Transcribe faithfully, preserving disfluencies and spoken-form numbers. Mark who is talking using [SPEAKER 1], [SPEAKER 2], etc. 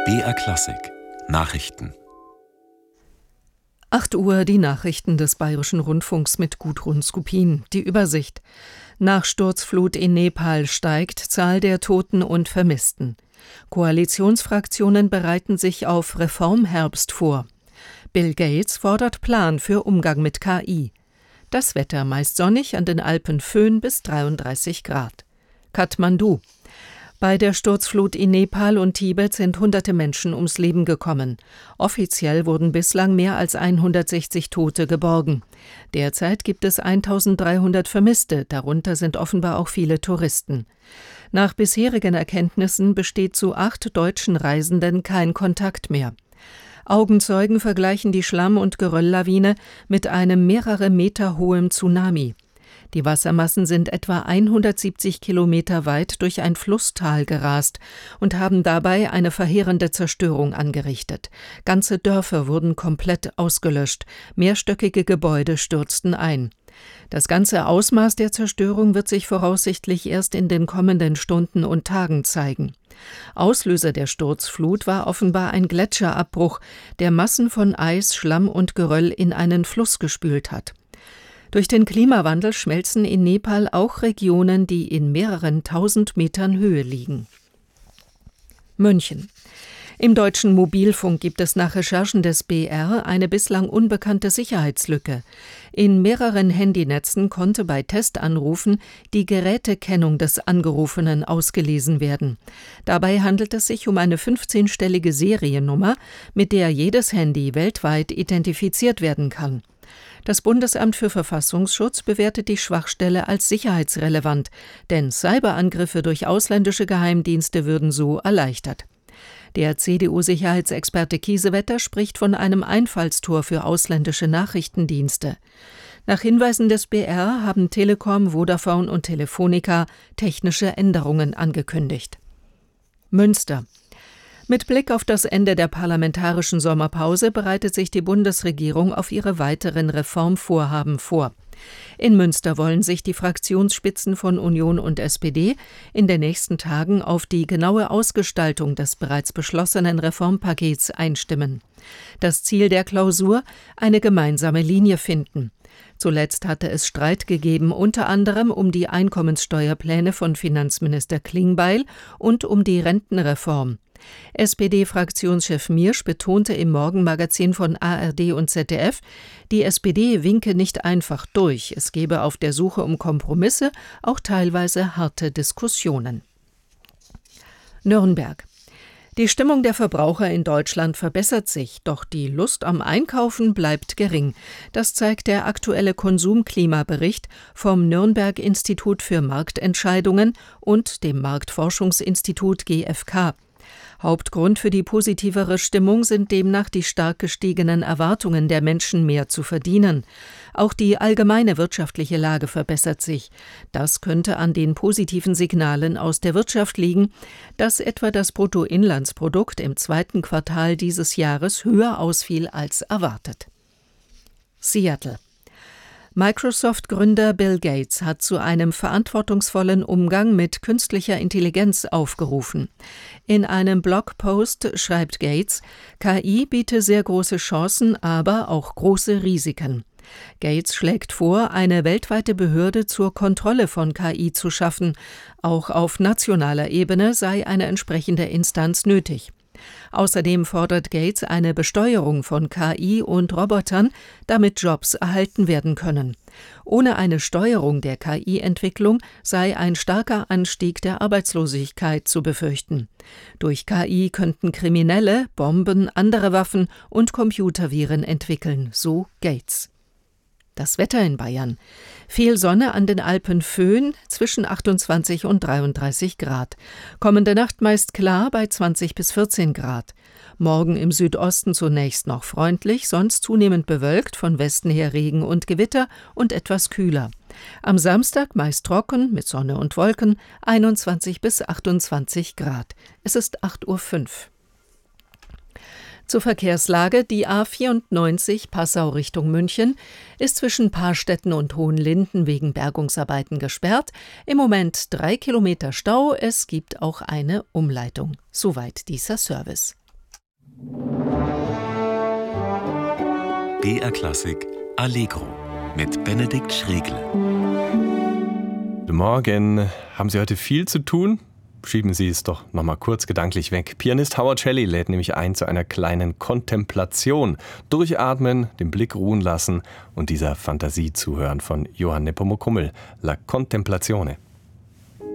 [SPEAKER 1] B R Klassik Nachrichten.
[SPEAKER 2] acht Uhr die Nachrichten des Bayerischen Rundfunks mit Gudrun Skupin. Die Übersicht. Nach Sturzflut in Nepal steigt Zahl der Toten und Vermissten. Koalitionsfraktionen bereiten sich auf Reformherbst vor. Bill Gates fordert Plan für Umgang mit K I. Das Wetter meist sonnig, an den Alpen Föhn bis dreiunddreißig Grad. Kathmandu. Bei der Sturzflut in Nepal und Tibet sind hunderte Menschen ums Leben gekommen. Offiziell wurden bislang mehr als hundertsechzig Tote geborgen. Derzeit gibt es eintausenddreihundert Vermisste, darunter sind offenbar auch viele Touristen. Nach bisherigen Erkenntnissen besteht zu acht deutschen Reisenden kein Kontakt mehr. Augenzeugen vergleichen die Schlamm- und Gerölllawine mit einem mehrere Meter hohen Tsunami. Die Wassermassen sind etwa hundertsiebzig Kilometer weit durch ein Flusstal gerast und haben dabei eine verheerende Zerstörung angerichtet. Ganze Dörfer wurden komplett ausgelöscht, mehrstöckige Gebäude stürzten ein. Das ganze Ausmaß der Zerstörung wird sich voraussichtlich erst in den kommenden Stunden und Tagen zeigen. Auslöser der Sturzflut war offenbar ein Gletscherabbruch, der Massen von Eis, Schlamm und Geröll in einen Fluss gespült hat. Durch den Klimawandel schmelzen in Nepal auch Regionen, die in mehreren tausend Metern Höhe liegen. München. Im deutschen Mobilfunk gibt es nach Recherchen des B R eine bislang unbekannte Sicherheitslücke. In mehreren Handynetzen konnte bei Testanrufen die Gerätekennung des Angerufenen ausgelesen werden. Dabei handelt es sich um eine fünfzehnstellige Seriennummer, mit der jedes Handy weltweit identifiziert werden kann. Das Bundesamt für Verfassungsschutz bewertet die Schwachstelle als sicherheitsrelevant, denn Cyberangriffe durch ausländische Geheimdienste würden so erleichtert. Der C D U-Sicherheitsexperte Kiesewetter spricht von einem Einfallstor für ausländische Nachrichtendienste. Nach Hinweisen des B R haben Telekom, Vodafone und Telefonica technische Änderungen angekündigt. Münster. Mit Blick auf das Ende der parlamentarischen Sommerpause bereitet sich die Bundesregierung auf ihre weiteren Reformvorhaben vor. In Münster wollen sich die Fraktionsspitzen von Union und S P D in den nächsten Tagen auf die genaue Ausgestaltung des bereits beschlossenen Reformpakets einstimmen. Das Ziel der Klausur: eine gemeinsame Linie finden. Zuletzt hatte es Streit gegeben, unter anderem um die Einkommenssteuerpläne von Finanzminister Klingbeil und um die Rentenreform. S P D-Fraktionschef Miersch betonte im Morgenmagazin von A R D und Z D F, die S P D winke nicht einfach durch, es gebe auf der Suche um Kompromisse auch teilweise harte Diskussionen. Nürnberg. Die Stimmung der Verbraucher in Deutschland verbessert sich, doch die Lust am Einkaufen bleibt gering. Das zeigt der aktuelle Konsumklimabericht vom Nürnberg-Institut für Marktentscheidungen und dem Marktforschungsinstitut G F K. Hauptgrund für die positivere Stimmung sind demnach die stark gestiegenen Erwartungen der Menschen, mehr zu verdienen. Auch die allgemeine wirtschaftliche Lage verbessert sich. Das könnte an den positiven Signalen aus der Wirtschaft liegen, dass etwa das Bruttoinlandsprodukt im zweiten Quartal dieses Jahres höher ausfiel als erwartet. Seattle. Microsoft-Gründer Bill Gates hat zu einem verantwortungsvollen Umgang mit künstlicher Intelligenz aufgerufen. In einem Blogpost schreibt Gates, K I biete sehr große Chancen, aber auch große Risiken. Gates schlägt vor, eine weltweite Behörde zur Kontrolle von K I zu schaffen. Auch auf nationaler Ebene sei eine entsprechende Instanz nötig. Außerdem fordert Gates eine Besteuerung von K I und Robotern, damit Jobs erhalten werden können. Ohne eine Steuerung der K I-Entwicklung sei ein starker Anstieg der Arbeitslosigkeit zu befürchten. Durch K I könnten Kriminelle Bomben, andere Waffen und Computerviren entwickeln, so Gates. Das Wetter in Bayern. Viel Sonne an den Alpen Föhn, zwischen achtundzwanzig und dreiunddreißig Grad. Kommende Nacht meist klar bei zwanzig bis vierzehn Grad. Morgen im Südosten zunächst noch freundlich, sonst zunehmend bewölkt, von Westen her Regen und Gewitter und etwas kühler. Am Samstag meist trocken, mit Sonne und Wolken, einundzwanzig bis achtundzwanzig Grad. Es ist acht Uhr fünf. Zur Verkehrslage: Die A vierundneunzig Passau Richtung München ist zwischen Paarstetten und Hohenlinden wegen Bergungsarbeiten gesperrt. Im Moment drei Kilometer Stau, es gibt auch eine Umleitung. Soweit dieser Service.
[SPEAKER 1] B R Klassik Allegro mit Benedikt Schregle.
[SPEAKER 3] Guten Morgen. Haben Sie heute viel zu tun? Schieben Sie es doch noch mal kurz gedanklich weg. Pianist Howard Shelley lädt nämlich ein zu einer kleinen Kontemplation. Durchatmen, den Blick ruhen lassen und dieser Fantasie zuhören von Johann Nepomuk Hummel. La Contemplazione.